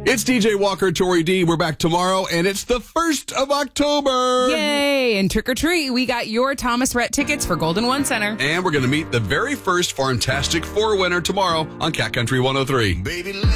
It's DJ Walker, Tori D. We're back tomorrow, and it's the 1st of October. Yay! And trick or treat, we got your Thomas Rhett tickets for Golden One Center. And we're going to meet the very first Farmtastic 4 winner tomorrow on Cat Country 103. Baby,